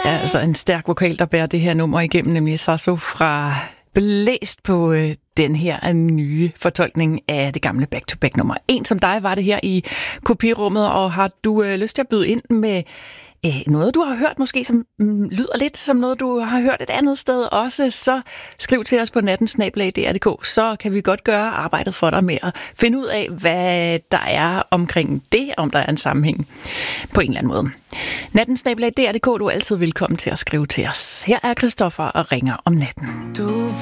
er altså en stærk vokal, der bærer det her nummer igennem, nemlig Sasso fra Blæst på den her nye fortolkning af det gamle back-to-back-nummer. En som dig var det her i kopirummet, og har du lyst til at byde ind med noget, du har hørt måske, som lyder lidt som noget, du har hørt et andet sted også, så skriv til os på natten@dr.dk, så kan vi godt gøre arbejdet for dig med at finde ud af, hvad der er omkring det, om der er en sammenhæng på en eller anden måde. natten@dr.dk, du er altid velkommen til at skrive til os. Her er Christoffer og ringer om natten.